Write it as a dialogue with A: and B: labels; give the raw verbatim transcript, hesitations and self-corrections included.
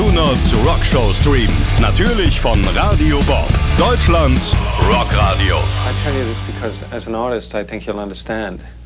A: Blue Notes Rock Show Stream. Natürlich von Radio Bob, Deutschlands Rockradio.
B: I tell you this because as an artist I think you'll understand.